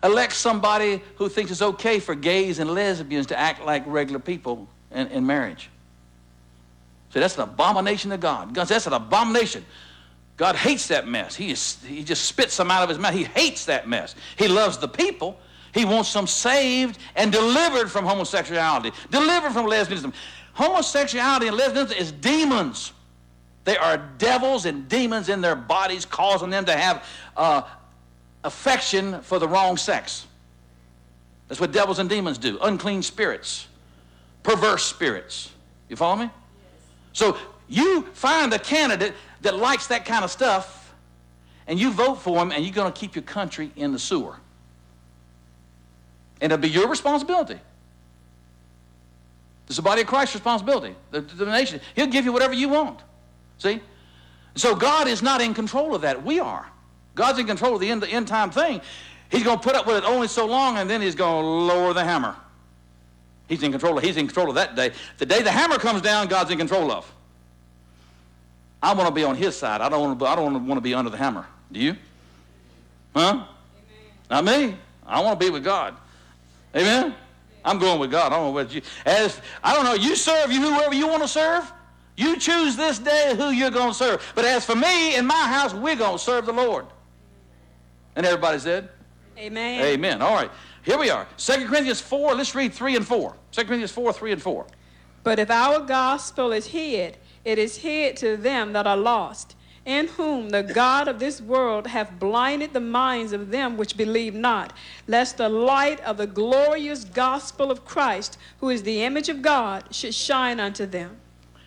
elect somebody who thinks it's okay for gays and lesbians to act like regular people in marriage. See, that's an abomination to God. God, that's an abomination. God hates that mess. He just spits them out of his mouth. He hates that mess. He loves the people. He wants them saved and delivered from homosexuality, delivered from lesbianism. Homosexuality and lesbianism is demons. They are devils and demons in their bodies, causing them to have affection for the wrong sex. That's what devils and demons do. Unclean spirits, perverse spirits. You follow me? Yes. So you find a candidate that likes that kind of stuff, and you vote for him, and you're going to keep your country in the sewer. And it'll be your responsibility. It's the body of Christ's responsibility. The nation. He'll give you whatever you want. See? So God is not in control of that. We are. God's in control of the end time thing. He's going to put up with it only so long, and then he's going to lower the hammer. He's in control of that day. The day the hammer comes down, God's in control of. I want to be on his side. I don't want to be under the hammer. Do you? Huh? Amen. Not me. I want to be with God. Amen? I'm going with God. I don't know what you. I don't know. You serve whoever you want to serve. You choose this day who you're going to serve. But as for me and my house, we're going to serve the Lord. And everybody said? Amen. Amen. All right. Here we are. 2 Corinthians 4. Let's read 3 and 4. 2 Corinthians 4, 3 and 4. But if our gospel is hid, it is hid to them that are lost, in whom the God of this world hath blinded the minds of them which believe not, lest the light of the glorious gospel of Christ, who is the image of God, should shine unto them.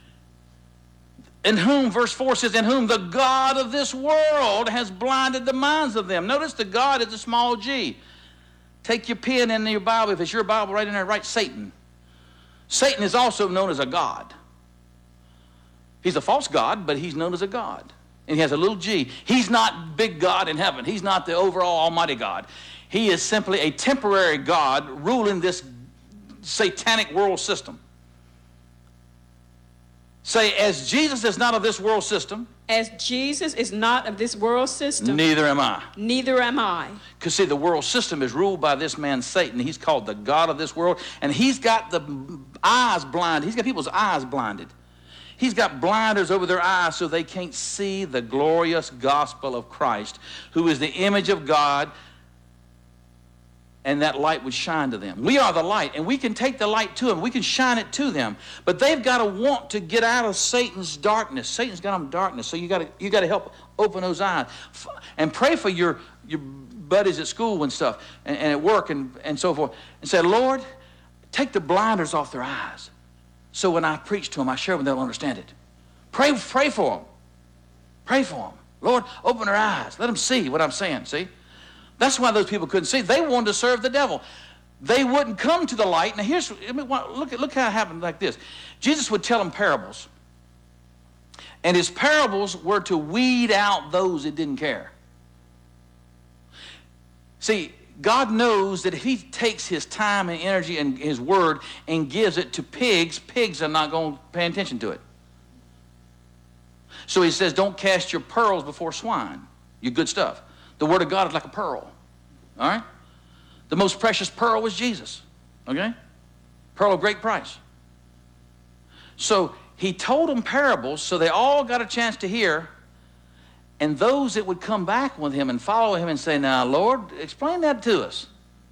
In whom, verse 4 says, in whom the God of this world has blinded the minds of them. Notice the God is a small g. Take your pen in your Bible. If it's your Bible, right in there, write Satan. Satan is also known as a god. He's a false god, but he's known as a god. And he has a little g. He's not big God in heaven. He's not the overall almighty God. He is simply a temporary God ruling this satanic world system. Say, as Jesus is not of this world system. As Jesus is not of this world system. Neither am I. Neither am I. Because see, the world system is ruled by this man Satan. He's called the God of this world. And he's got the eyes blinded. He's got people's eyes blinded. He's got blinders over their eyes so they can't see the glorious gospel of Christ, who is the image of God, and that light would shine to them. We are the light, and we can take the light to them. We can shine it to them. But they've got to want to get out of Satan's darkness. Satan's got them darkness, so you got to help open those eyes. And pray for your buddies at school and stuff, and at work and so forth. And say, Lord, take the blinders off their eyes. So when I preach to them, I share with them, they'll understand it. Pray for them. Pray for them. Lord, open their eyes. Let them see what I'm saying, see? That's why those people couldn't see. They wanted to serve the devil. They wouldn't come to the light. Now look how it happened like this. Jesus would tell them parables. And his parables were to weed out those that didn't care. See, God knows that if he takes his time and energy and his word and gives it to pigs, pigs are not going to pay attention to it. So he says, don't cast your pearls before swine, your good stuff. The word of God is like a pearl. All right? The most precious pearl was Jesus. Okay? Pearl of great price. So he told them parables so they all got a chance to hear. And those that would come back with him and follow him and say, now, Lord, explain that to us.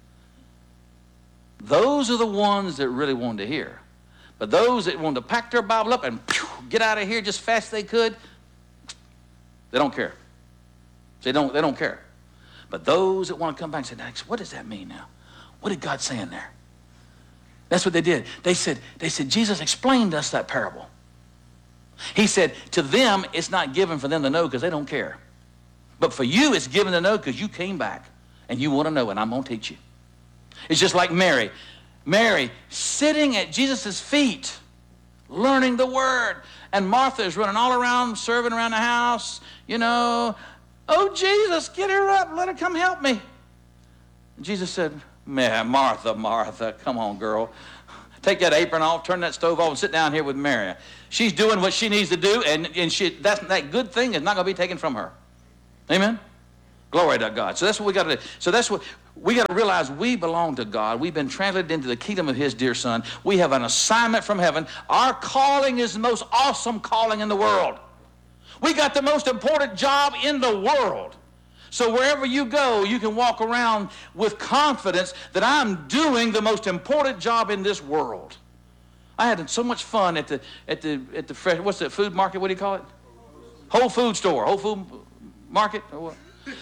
Those are the ones that really wanted to hear. But those that wanted to pack their Bible up and get out of here just fast as they could, they don't care. They don't care. But those that want to come back and say, now, what does that mean now? What did God say in there? That's what they did. They said, Jesus explained us that parable. He said, to them, it's not given for them to know because they don't care. But for you, it's given to know because you came back and you want to know, and I'm going to teach you. It's just like Mary. Mary sitting at Jesus' feet, learning the word. And Martha is running all around, serving around the house, Oh, Jesus, get her up. Let her come help me. And Jesus said, Martha, Martha, come on, girl. Take that apron off, turn that stove off, and sit down here with Mary. She's doing what she needs to do, and that good thing is not going to be taken from her. Amen? Glory to God. So that's what we got to do. So that's what We got to realize we belong to God. We've been translated into the kingdom of his dear son. We have an assignment from heaven. Our calling is the most awesome calling in the world. We got the most important job in the world. So wherever you go, you can walk around with confidence that I'm doing the most important job in this world. I had so much fun at the fresh, what's that food market? What do you call it? Whole Food store, Whole Food Market or what?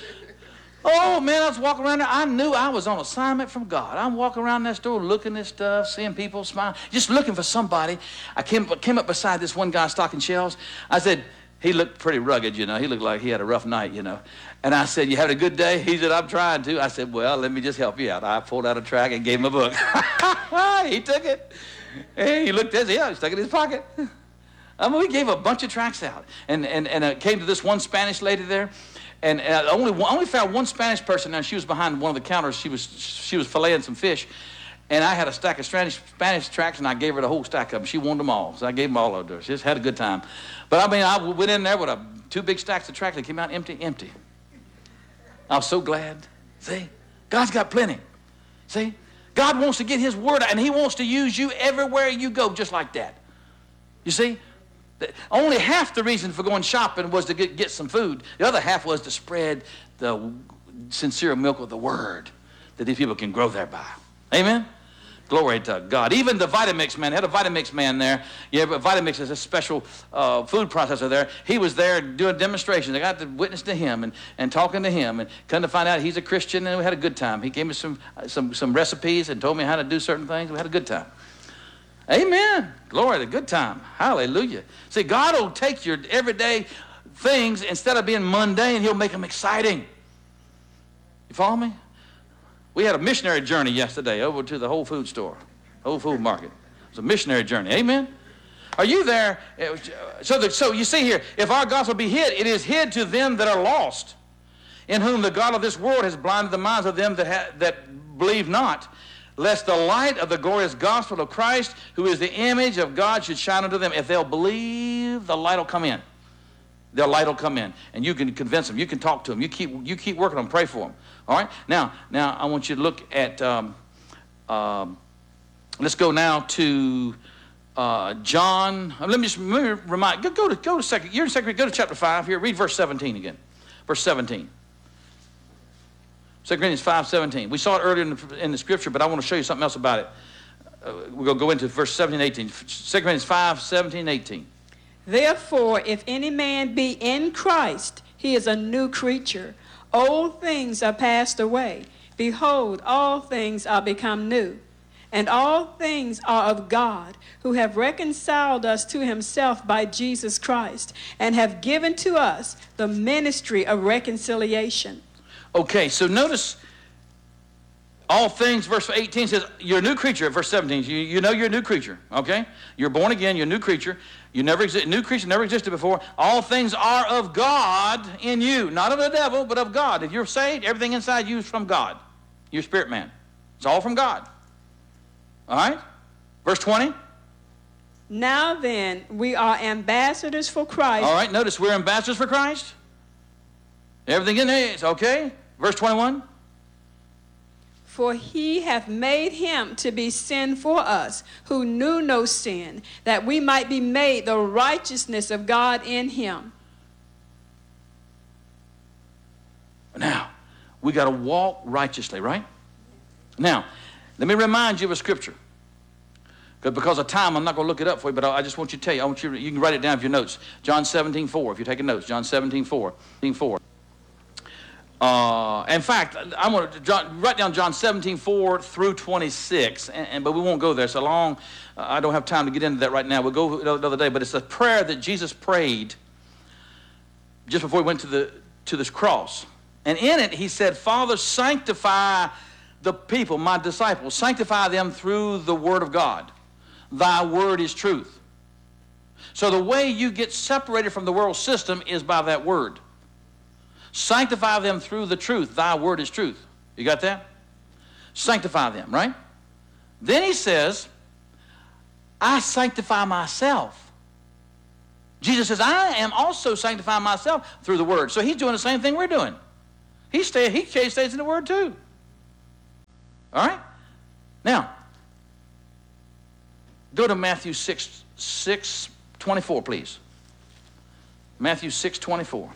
Oh man, I was walking around there. I knew I was on assignment from God. I'm walking around that store looking at stuff, seeing people smile, just looking for somebody. I came up beside this one guy stocking shelves. I said, he looked pretty rugged, you know. He looked like he had a rough night, you know. And I said, you having a good day? He said, I'm trying to. I said, well, let me just help you out. I pulled out a tract and gave him a book. He took it. Hey, he looked at it. Yeah, he stuck it in his pocket. We gave a bunch of tracts out. And I came to this one Spanish lady there. And I only found one Spanish person, and she was behind one of the counters. She was filleting some fish. And I had a stack of Spanish tracts, and I gave her the whole stack of them. She wanted them all, so I gave them all of her. She just had a good time. But I mean, I went in there with two big stacks of tracts. They came out empty. I was so glad. See, God's got plenty. See, God wants to get his word out, and he wants to use you everywhere you go, just like that. You see, only half the reason for going shopping was to get some food. The other half was to spread the sincere milk of the word that these people can grow thereby. Amen? Glory to God. Even the Vitamix man, had a Vitamix man there. Yeah, but Vitamix is a special food processor there. He was there doing demonstrations. I got to witness to him and talking to him, and come to find out he's a Christian, and we had a good time. He gave me some recipes and told me how to do certain things. We had a good time. Amen. Glory to good time. Hallelujah. See, God will take your everyday things, instead of being mundane, he'll make them exciting. You follow me? We had a missionary journey yesterday over to the Whole Food store, Whole Food Market. It was a missionary journey. Amen? Are you there? So you see here, if our gospel be hid, it is hid to them that are lost, in whom the God of this world has blinded the minds of them that believe not, lest the light of the glorious gospel of Christ, who is the image of God, should shine unto them. If they'll believe, the light will come in. The light will come in, and you can convince them. You can talk to them. You keep working on them. Pray for them. All right? Now I want you to look at, let's go now to John. Let me remind, go to second. You're in second. Go to chapter 5 here. Read verse 17 again. Verse 17. 2 Corinthians 5:17. We saw it earlier in the scripture, but I want to show you something else about it. We're going to go into verse 17 and 18. 2 Corinthians 5:17 and 18. Therefore, if any man be in Christ, he is a new creature. Old things are passed away. Behold, all things are become new. And all things are of God, who have reconciled us to himself by Jesus Christ, and have given to us the ministry of reconciliation. Okay, so notice all things, verse 18 says, you're a new creature. Verse 17, you know you're a new creature, okay? You're born again, you're a new creature. New creature never existed before. All things are of God in you, not of the devil, but of God. If you're saved, everything inside you is from God. Your spirit man. It's all from God. All right? Verse 20. Now then, we are ambassadors for Christ. All right, notice we're ambassadors for Christ. Everything in there is okay. Verse 21. For he hath made him to be sin for us, who knew no sin, that we might be made the righteousness of God in him. Now, we got to walk righteously, right? Now, let me remind you of a scripture. Because of time, I'm not going to look it up for you, but I just want you to tell you. You can write it down if your notes. John 17:4, if you're taking notes. John 17:4. In fact, I want to write down John 17:4 through 26, but we won't go there so long. I don't have time to get into that right now. We'll go another day. But it's a prayer that Jesus prayed just before he went to this cross. And in it, he said, Father, sanctify the people, my disciples. Sanctify them through the word of God. Thy word is truth. So the way you get separated from the world system is by that word. Sanctify them through the truth. Thy word is truth. You got that? Sanctify them, right? Then he says, I sanctify myself. Jesus says, I am also sanctifying myself through the word. So he's doing the same thing we're doing. He stays in the word too. All right? Now, go to Matthew 6:24, please. Matthew 6:24.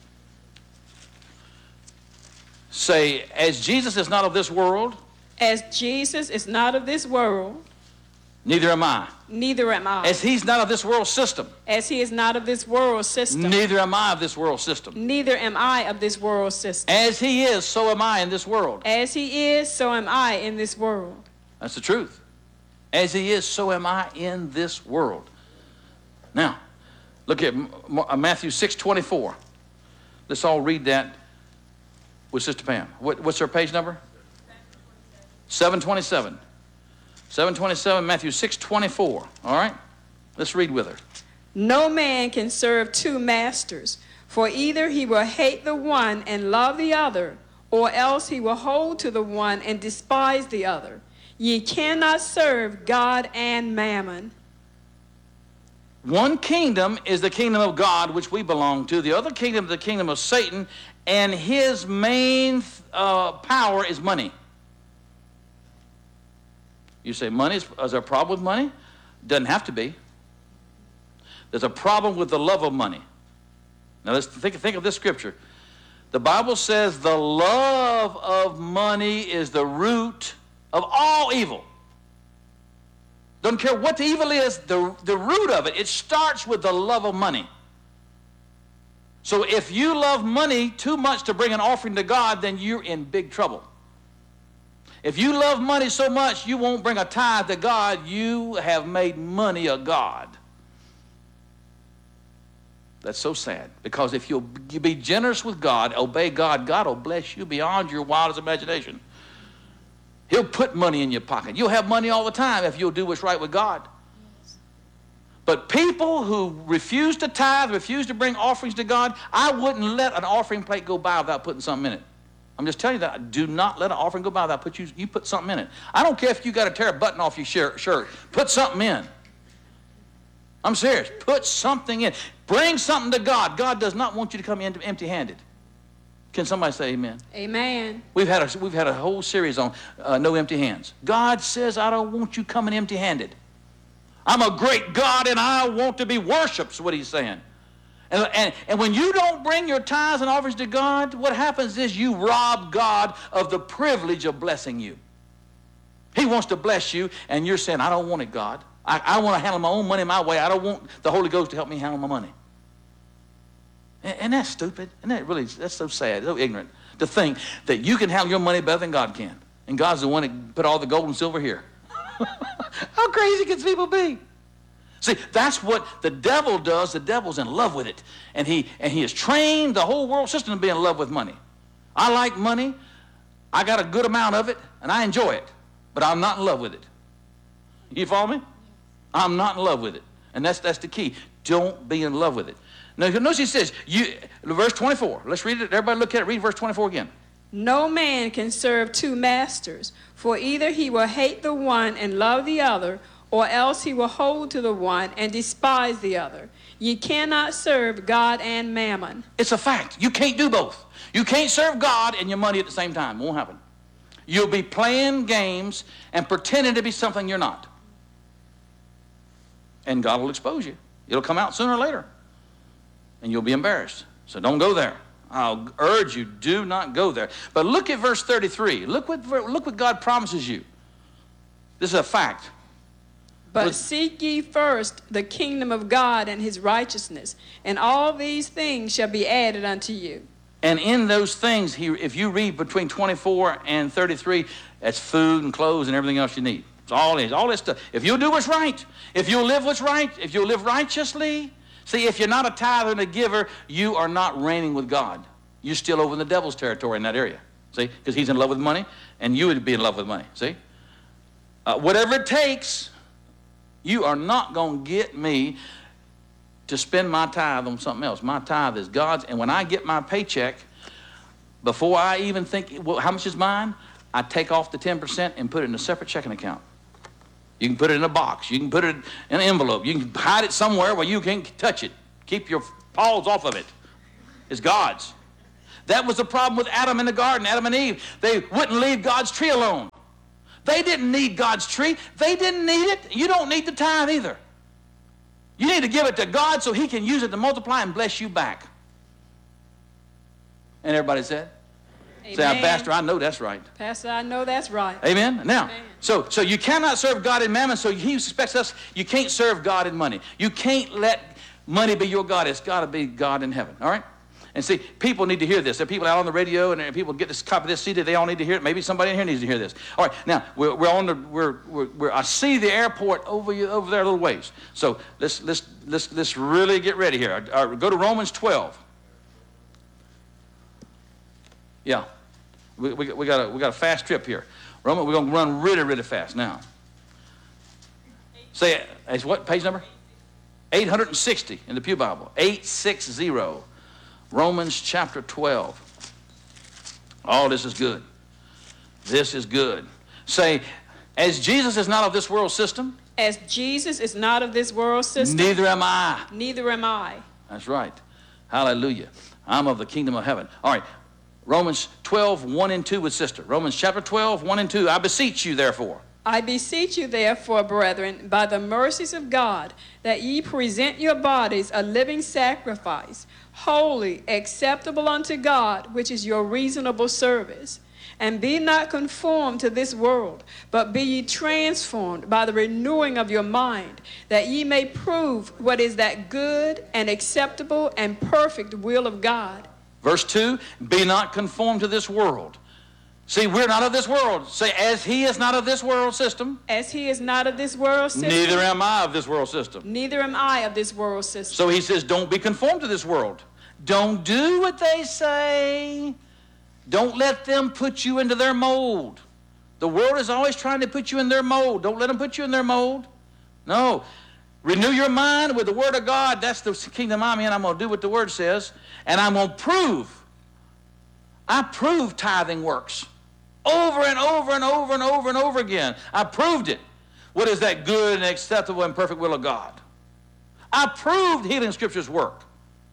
Say, as Jesus is not of this world, As Jesus is not of this world, neither am I. neither am I. As he's not of this world system, As he is not of this world system, neither am I of this world system. neither am I of this world system. As he is, so am I in this world. As he is, so am I in this world. That's the truth. As he is, so am I in this world. Now, look at Matthew 6:24. Let's all read that with Sister Pam. What's her page number? 727. 727, Matthew 6:24. All right? Let's read with her. No man can serve two masters, for either he will hate the one and love the other, or else he will hold to the one and despise the other. Ye cannot serve God and mammon. One kingdom is the kingdom of God, which we belong to. The other kingdom is the kingdom of Satan, and his main power is money. You say, money? Is there a problem with money? Doesn't have to be. There's a problem with the love of money. Now let's think of this scripture. The Bible says the love of money is the root of all evil. Don't care what the evil is, the root of it, it starts with the love of money. So if you love money too much to bring an offering to God, then you're in big trouble. If you love money so much you won't bring a tithe to God, you have made money a god. That's so sad, because if you be generous with God, obey God, God will bless you beyond your wildest imagination. He'll put money in your pocket. You'll have money all the time if you'll do what's right with God. But people who refuse to tithe, refuse to bring offerings to God, I wouldn't let an offering plate go by without putting something in it. I'm just telling you that. Do not let an offering go by without you put something in it. I don't care if you got to tear a button off your shirt. Put something in. I'm serious. Put something in. Bring something to God. God does not want you to come in empty-handed. Can somebody say amen? Amen. We've had a whole series on no empty hands. God says, I don't want you coming empty-handed. I'm a great God and I want to be worshipped, is what he's saying. And when you don't bring your tithes and offerings to God, what happens is you rob God of the privilege of blessing you. He wants to bless you, and you're saying, I don't want it, God. I want to handle my own money my way. I don't want the Holy Ghost to help me handle my money. And that's stupid. And that's so sad, so ignorant to think that you can handle your money better than God can. And God's the one that put all the gold and silver here. How crazy can people be? See, that's what the devil does. The devil's in love with it. And he has trained the whole world system to be in love with money. I like money. I got a good amount of it, and I enjoy it. But I'm not in love with it. You follow me? I'm not in love with it. And that's the key. Don't be in love with it. Now, notice he says, verse 24. Let's read it. Everybody look at it. Read verse 24 again. No man can serve two masters, for either he will hate the one and love the other, or else he will hold to the one and despise the other. Ye cannot serve God and mammon. It's a fact. You can't do both. You can't serve God and your money at the same time. It won't happen. You'll be playing games and pretending to be something you're not. And God will expose you. It'll come out sooner or later. And you'll be embarrassed. So don't go there. I'll urge you, do not go there. But look at verse 33. Look what God promises you. This is a fact. But seek ye first the kingdom of God and his righteousness, and all these things shall be added unto you. And in those things, if you read between 24 and 33, that's food and clothes and everything else you need. It's all this stuff. If you'll do what's right, if you'll live what's right, if you'll live righteously. See, if you're not a tither and a giver, you are not reigning with God. You're still over in the devil's territory in that area. See, because he's in love with money, and you would be in love with money. See? Whatever it takes, you are not going to get me to spend my tithe on something else. My tithe is God's, and when I get my paycheck, before I even think, well, how much is mine, I take off the 10% and put it in a separate checking account. You can put it in a box. You can put it in an envelope. You can hide it somewhere where you can't touch it. Keep your paws off of it. It's God's. That was the problem with Adam in the garden, Adam and Eve. They wouldn't leave God's tree alone. They didn't need God's tree. They didn't need it. You don't need the tithe either. You need to give it to God so he can use it to multiply and bless you back. And everybody said? Amen. Say, Pastor, I know that's right. Pastor, I know that's right. Amen? Now, Amen. so you cannot serve God in mammon, so he expects us, you can't serve God in money. You can't let money be your God. It's got to be God in heaven, all right? And see, people need to hear this. There are people out on the radio, and people get this copy of this CD. They all need to hear it. Maybe somebody in here needs to hear this. All right, now I see the airport over there a little ways. So let's really get ready here. Go to Romans 12. Yeah, we got a fast trip here. We're going to run really, really fast now. Say it. It's what page number? 860 in the Pew Bible. 860. Romans chapter 12. Oh, this is good. This is good. Say, as Jesus is not of this world system. As Jesus is not of this world system. Neither am I. Neither am I. That's right. Hallelujah. I'm of the kingdom of heaven. All right. Romans 12, 1 and 2 with sister. Romans chapter 12, 1 and 2. I beseech you, therefore. I beseech you, therefore, brethren, by the mercies of God, that ye present your bodies a living sacrifice, holy, acceptable unto God, which is your reasonable service. And be not conformed to this world, but be ye transformed by the renewing of your mind, that ye may prove what is that good and acceptable and perfect will of God. Verse 2, be not conformed to this world. See, we're not of this world. Say, as he is not of this world system. As he is not of this world system. Neither am I of this world system. Neither am I of this world system. So he says, don't be conformed to this world. Don't do what they say. Don't let them put you into their mold. The world is always trying to put you in their mold. Don't let them put you in their mold. No. Renew your mind with the Word of God. That's the kingdom I'm in. I'm going to do what the Word says. And I'm going to prove. I prove tithing works. Over and over and over and over and over again. I proved it. What is that good and acceptable and perfect will of God? I proved healing scriptures work.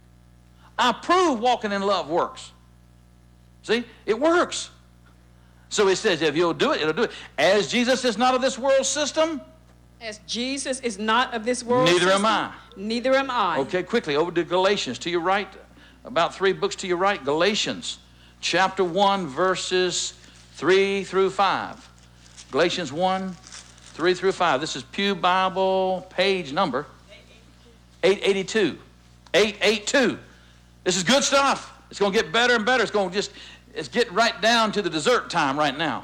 I proved walking in love works. See? It works. So it says if you'll do it, it'll do it. As Jesus is not of this world system. As Jesus is not of this world neither system. am I. Neither am I. Okay, quickly, over to Galatians. To your right, about 3 books to your right. Galatians chapter 1, verses 3 through 5. Galatians 1, 3 through 5. This is Pew Bible page number 882. 882. This is good stuff. It's going to get better and better. It's getting right down to the dessert time right now.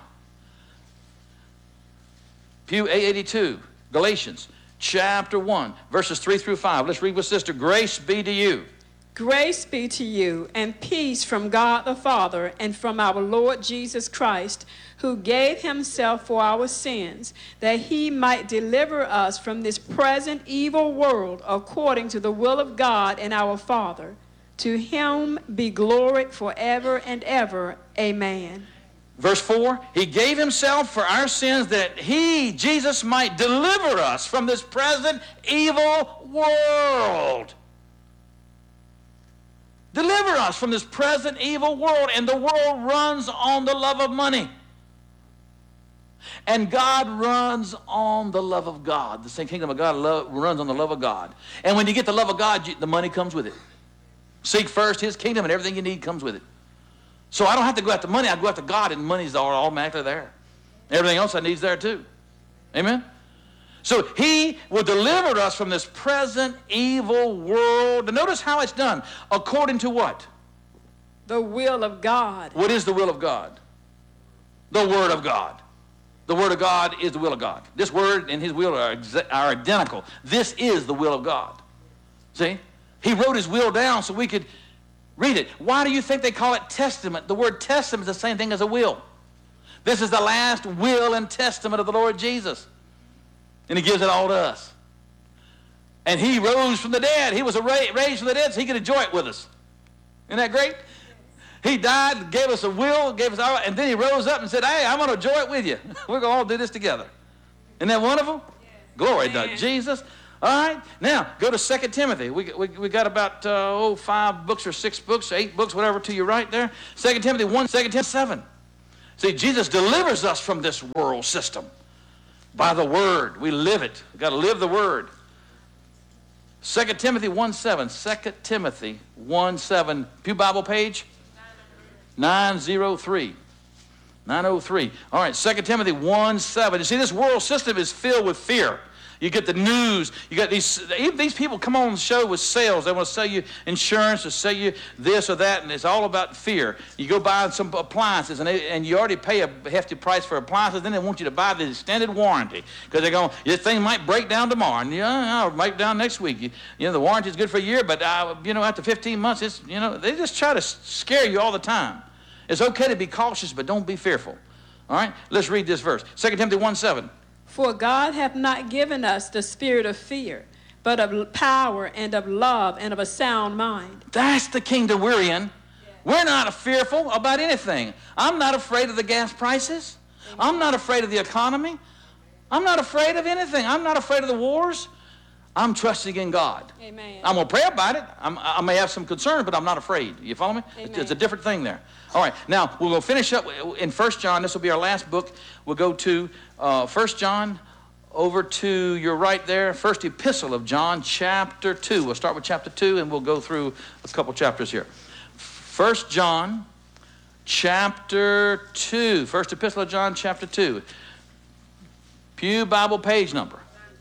Pew 882. Galatians chapter 1, verses 3 through 5. Let's read with sister. Grace be to you. Grace be to you, and peace from God the Father and from our Lord Jesus Christ, who gave himself for our sins, that he might deliver us from this present evil world according to the will of God and our Father. To him be glory forever and ever. Amen. Verse 4, he gave himself for our sins that he, Jesus, might deliver us from this present evil world. Deliver us from this present evil world. And the world runs on the love of money. And God runs on the love of God. The same kingdom of God runs on the love of God. And when you get the love of God, the money comes with it. Seek first his kingdom and everything you need comes with it. So I don't have to go after money. I go after God and money's automatically there. Everything else I need is there too. Amen? So he will deliver us from this present evil world. And notice how it's done. According to what? The will of God. What is the will of God? The Word of God. The Word of God is the will of God. This Word and his will are identical. This is the will of God. See? He wrote his will down so we could read it. Why do you think they call it testament? The word testament is the same thing as a will. This is the last will and testament of the Lord Jesus. And he gives it all to us. And he rose from the dead. He was raised from the dead so he could enjoy it with us. Isn't that great? He died, gave us a will, gave us all, and then he rose up and said, hey, I'm going to enjoy it with you. We're going to all do this together. Isn't that wonderful? Yes. Glory to Jesus. All right, now go to 2 Timothy. We got about 5 books or 6 books, 8 books, whatever to your right there. 2 Timothy 1, 2 Timothy 7. See, Jesus delivers us from this world system by the Word. We live it. We've got to live the Word. 2 Timothy 1:7. 2 Timothy 1:7. Pew Bible page? 903. 903. All right, 2 Timothy 1:7. You see, this world system is filled with fear. You get the news. You got these people come on the show with sales. They want to sell you insurance or sell you this or that, and it's all about fear. You go buy some appliances, and you already pay a hefty price for appliances. Then they want you to buy the extended warranty because they're going, your thing might break down tomorrow, and I'll break down next week. You know, the warranty is good for a year, but after 15 months, they just try to scare you all the time. It's okay to be cautious, but don't be fearful. All right, let's read this verse. 2 Timothy 1:7. For God hath not given us the spirit of fear, but of power and of love and of a sound mind. That's the kingdom we're in. We're not fearful about anything. I'm not afraid of the gas prices. I'm not afraid of the economy. I'm not afraid of anything. I'm not afraid of the wars. I'm trusting in God. Amen. I'm going to pray about it. I may have some concerns, but I'm not afraid. You follow me? Amen. It's a different thing there. All right. Now, we'll finish up in 1 John. This will be our last book. We'll go to 1 John over to your right there. First epistle of John, chapter 2. We'll start with chapter 2, and we'll go through a couple chapters here. 1 John, chapter 2. First epistle of John, chapter 2. Pew Bible page number.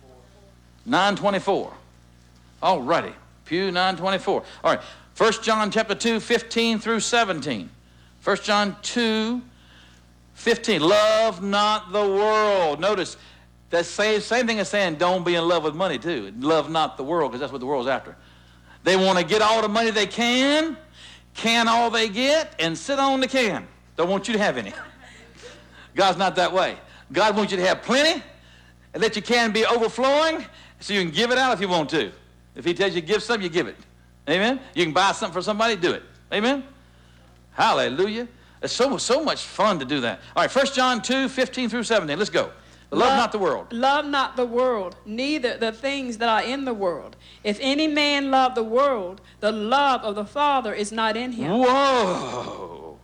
924. All righty. Pew 924. All right. 1 John chapter 2, 15 through 17. 1 John 2, 15. Love not the world. Notice, that same thing as saying don't be in love with money too. Love not the world, because that's what the world's after. They want to get all the money they can all they get, and sit on the can. Don't want you to have any. God's not that way. God wants you to have plenty, and let your can be overflowing, so you can give it out if you want to. If he tells you to give something, you give it. Amen? You can buy something for somebody, do it. Amen? Hallelujah. It's so much fun to do that. All right, 1 John 2, 15 through 17. Let's go. Love not the world. Love not the world, neither the things that are in the world. If any man love the world, the love of the Father is not in him. Whoa.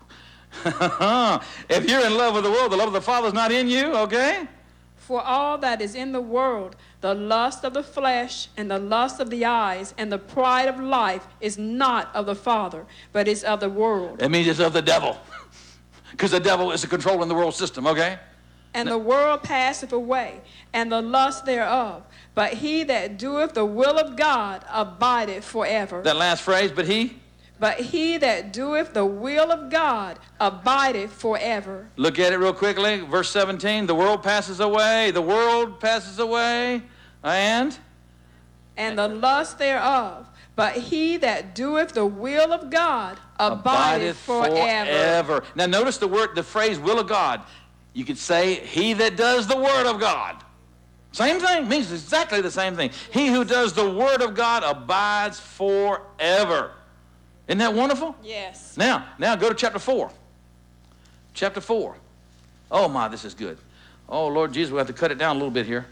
If you're in love with the world, the love of the Father is not in you, okay? For all that is in the world, the lust of the flesh and the lust of the eyes and the pride of life is not of the Father, but is of the world. It means it's of the devil. Because the devil is controlling the world system, okay? And the world passeth away, and the lust thereof. But he that doeth the will of God abideth forever. That last phrase, but he? But he that doeth the will of God abideth forever. Look at it real quickly. Verse 17, the world passes away, the world passes away, and the lust thereof. But he that doeth the will of God abideth forever. Now notice the phrase will of God. You could say, he that does the word of God. Same thing, means exactly the same thing. He who does the word of God abides forever. Isn't that wonderful? Yes. Now go to chapter 4. Chapter 4. Oh my, this is good. Oh Lord Jesus, we'll have to cut it down a little bit here.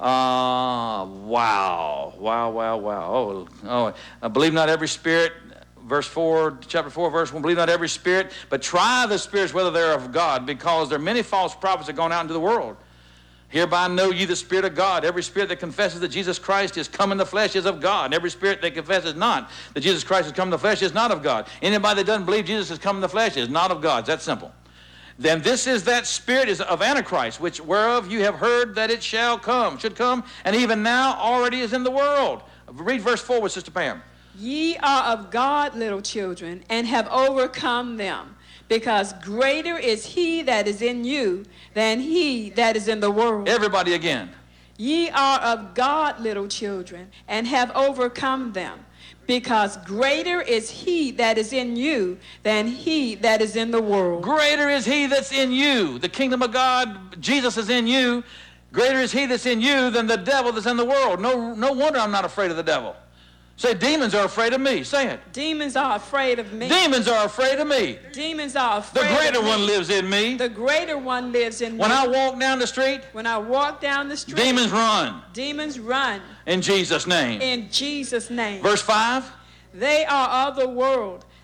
Wow. Oh, believe not every spirit. Verse 4, chapter 4, verse 1, believe not every spirit, but try the spirits whether they're of God, because there are many false prophets that have gone out into the world. Hereby know ye the Spirit of God. Every spirit that confesses that Jesus Christ is come in the flesh is of God. And every spirit that confesses not that Jesus Christ has come in the flesh is not of God. Anybody that doesn't believe Jesus has come in the flesh is not of God. It's that simple. Then this is that spirit is of Antichrist, which whereof you have heard that it should come, and even now already is in the world. Read verse 4 with Sister Pam. Ye are of God, little children, and have overcome them, because greater is he that is in you than he that is in the world. Everybody again. Ye are of God, little children, and have overcome them, because greater is he that is in you than he that is in the world. Greater is he that's in you. The kingdom of God, Jesus is in you. Greater is he that's in you than the devil that's in the world. No wonder I'm not afraid of the devil. Say, demons are afraid of me. Say it. Demons are afraid of me. Demons are afraid of me. Demons are afraid of me. The greater one lives in me. The greater one lives in me. When I walk down the street, demons run. Demons run. In Jesus' name. In Jesus' name. Verse 5. They are of the world,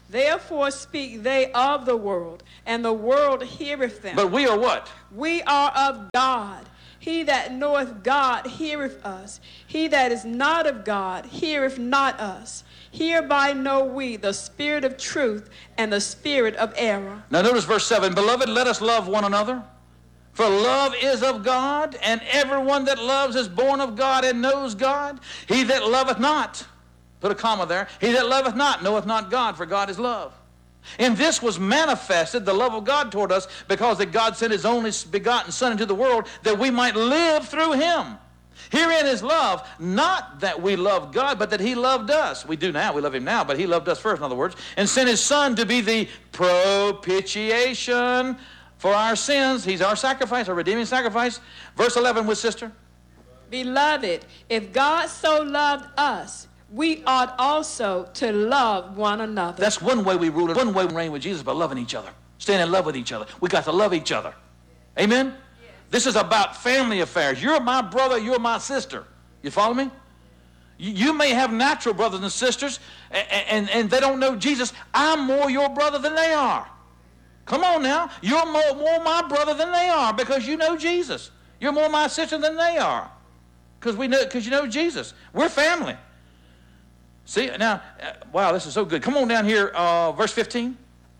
Therefore speak they of the world, and the world heareth them. But we are what? We are of God. He that knoweth God heareth us. He that is not of God heareth not us. Hereby know we the spirit of truth and the spirit of error. Now notice verse 7. Beloved, let us love one another. For love is of God, and everyone that loves is born of God and knows God. He that loveth not, put a comma there, he that loveth not knoweth not God, for God is love. In this was manifested the love of God toward us, because that God sent his only begotten Son into the world, that we might live through him. Herein is love, not that we loved God, but that he loved us. We do now, we love him now, but he loved us first, in other words, and sent his Son to be the propitiation for our sins. He's our sacrifice, our redeeming sacrifice. Verse 11 with sister. Beloved, if God so loved us, we ought also to love one another. That's one way we rule it. One way we reign with Jesus, by loving each other, staying in love with each other. We got to love each other. Amen? Yes. This is about family affairs. You're my brother, you're my sister. You follow me? You may have natural brothers and sisters, and they don't know Jesus. I'm more your brother than they are. Come on now. You're more my brother than they are, because you know Jesus. You're more my sister than they are, because you know Jesus. We're family. See, now, wow, this is so good. Come on down here, verse 15.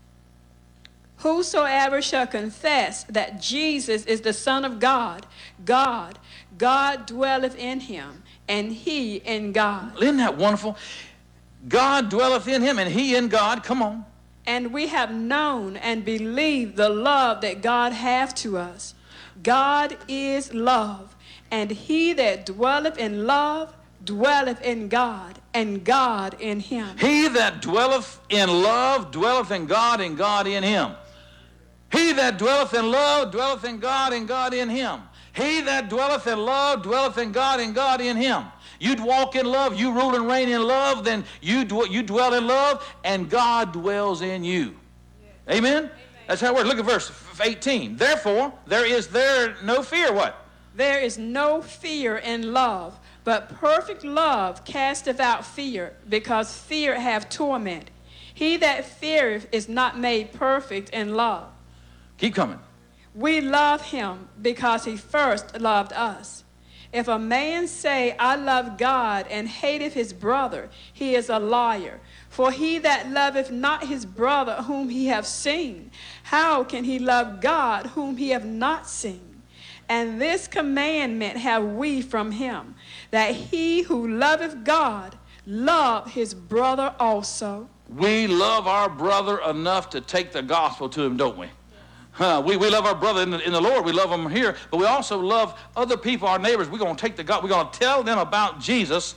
Whosoever shall confess that Jesus is the Son of God, God dwelleth in him, and he in God. Isn't that wonderful? God dwelleth in him, and he in God. Come on. And we have known and believed the love that God hath to us. God is love, and he that dwelleth in love dwelleth in God, and God in him. He that dwelleth in love dwelleth in God, and God in him. He that dwelleth in love dwelleth in God, and God in him. He that dwelleth in love dwelleth in God, and God in him. You'd walk in love, you rule and reign in love, then you dwell in love, and God dwells in you. Yeah. Amen? That's how it works. Look at verse 18. Therefore, there is no fear, what? There is no fear in love, but perfect love casteth out fear, because fear hath torment. He that feareth is not made perfect in love. Keep coming. We love him because he first loved us. If a man say, I love God, and hateth his brother, he is a liar. For he that loveth not his brother whom he hath seen, how can he love God whom he hath not seen? And this commandment have we from him, that he who loveth God love his brother also. We love our brother enough to take the gospel to him, don't we? We love our brother in the Lord. We love them here, but we also love other people, our neighbors. We're going to take the God. We're going to tell them about Jesus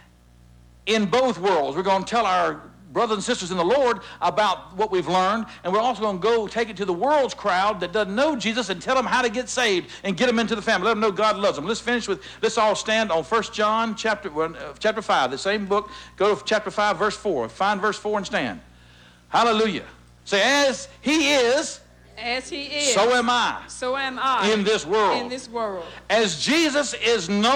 in both worlds. We're going to tell our brothers and sisters in the Lord about what we've learned, and we're also going to go take it to the world's crowd that doesn't know Jesus and tell them how to get saved and get them into the family. Let them know God loves them. Let's all stand on 1 John chapter 5, the same book. Go to chapter 5, verse 4. Find verse 4 and stand. Hallelujah. Say, as he is, so am I. So am I. In this world. In this world. As Jesus is not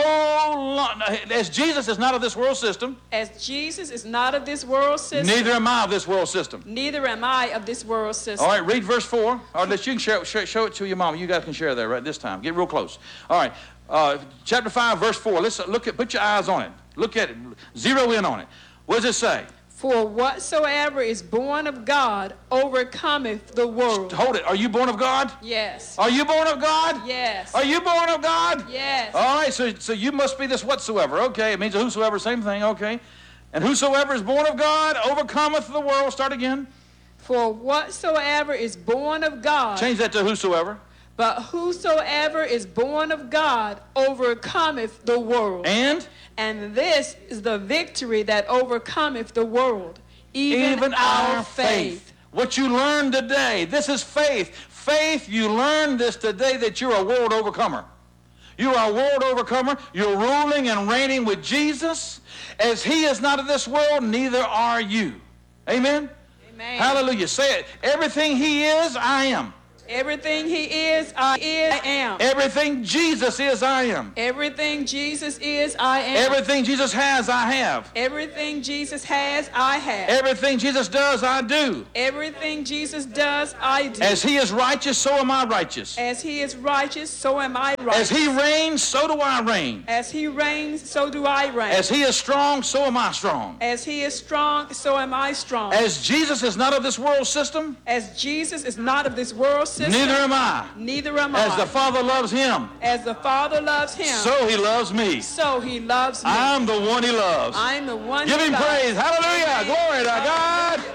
of this world system. As Jesus is not of this world system. Neither am I of this world system. Neither am I of this world system. All right, read verse 4. Or you can show it to your mom. You guys can share there right this time. Get real close. All right. Chapter 5, verse 4. Let's put your eyes on it. Look at it. Zero in on it. What does it say? For whatsoever is born of God overcometh the world. Hold it. Are you born of God? Yes. Are you born of God? Yes. Are you born of God? Yes. All right, so you must be this whatsoever. Okay, it means a whosoever, same thing. Okay. And whosoever is born of God overcometh the world. Start again. For whatsoever is born of God. Change that to whosoever. But whosoever is born of God overcometh the world. And this is the victory that overcometh the world, even our faith. What you learned today, this is faith. Faith, you learned this today, that you're a world overcomer. You are a world overcomer. You're ruling and reigning with Jesus. As he is not of this world, neither are you. Amen? Amen. Hallelujah. Say it. Everything he is, I am. Everything he is, I am. Everything Jesus is, I am. Everything Jesus is, I am. Everything Jesus has, I have. Everything Jesus has, I have. Everything Jesus does, I do. Everything Jesus does, I do. As he is righteous, so am I righteous. As he is righteous, so am I righteous. As he reigns, so do I reign. As he reigns, so do I reign. As he is strong, so am I strong. As he is strong, so am I strong. As Jesus is not of this world system, As Jesus is not of this world system, neither am I. neither am As I. the Father loves him, As the Father loves him, so he loves me. so he loves me. I'm the one he loves. I'm the one Give he him loves. praise. Hallelujah. Glory to God.